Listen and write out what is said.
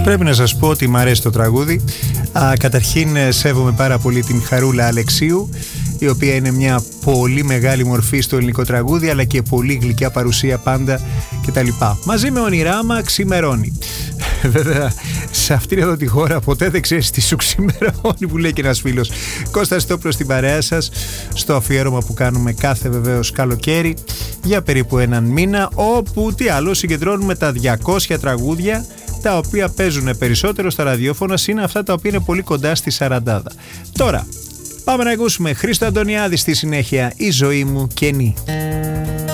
Πρέπει να σας πω ότι μου αρέσει το τραγούδι. Καταρχήν σέβομαι πάρα πολύ την Χαρούλα Αλεξίου, η οποία είναι μια πολύ μεγάλη μορφή στο ελληνικό τραγούδι, αλλά και πολύ γλυκιά παρουσία πάντα κτλ. Μαζί με ονειράμα ξημερώνει. Βέβαια, σε αυτήν εδώ τη χώρα ποτέ δεν ξέρεις τι σου ξημερώνει, που λέει και ένας φίλος. Κώστας Τόπλος στην παρέα σας, στο αφιέρωμα που κάνουμε κάθε βεβαίως καλοκαίρι για περίπου έναν μήνα, όπου τι άλλο, συγκεντρώνουμε τα 200 τραγούδια τα οποία παίζουν περισσότερο στα ραδιόφωνα, είναι αυτά τα οποία είναι πολύ κοντά στη σαραντάδα. Τώρα πάμε να ακούσουμε Χρήστο Αντωνιάδη στη συνέχεια, η ζωή μου κενή.